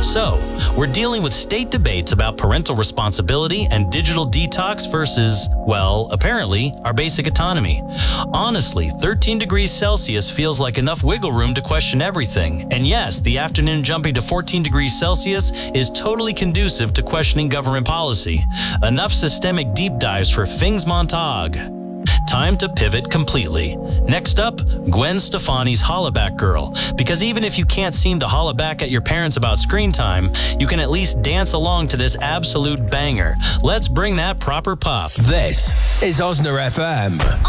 So, we're dealing with state debates about parental responsibility and digital detox versus, well, apparently, our basic autonomy. Honestly, 13 degrees Celsius feels like enough wiggle room to question everything. And yes, the afternoon jumping to 14 degrees Celsius is totally conducive to questioning government policy. Enough systemic deep dives for Fings Montag. Time to pivot completely. Next up, Gwen Stefani's Hollaback Girl. Because even if you can't seem to holla back at your parents about screen time, you can at least dance along to this absolute banger. Let's bring that proper pop. This is Osna FM.